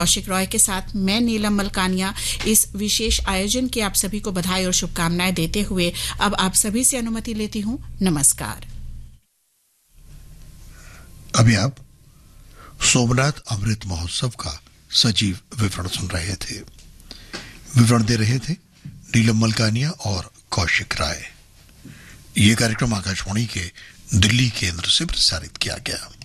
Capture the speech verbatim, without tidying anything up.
कौशिक रॉय के साथ मैं नीलम मलकानिया इस विशेष आयोजन की आप सभी को बधाई और शुभकामनाएं देते हुए अब आप सभी से अनुमति लेती हूं। नमस्कार। अभी आप सोमनाथ अमृत महोत्सव का सजीव विवरण सुन रहे थे। विवरण दे रहे थे नीलम मलकानिया और कौशिक राय। यह कार्यक्रम आकाशवाणी के दिल्ली केंद्र से प्रसारित किया गया।